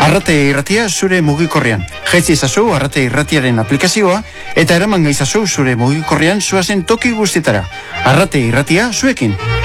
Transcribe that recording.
Arrate irratia zure mugikorrean. Jaitzi ezazu Arrate irratiaren aplikazioa eta eraman gaizazu zure mugikorrean zoazen toki guztietara. Arrate irratia zuekin.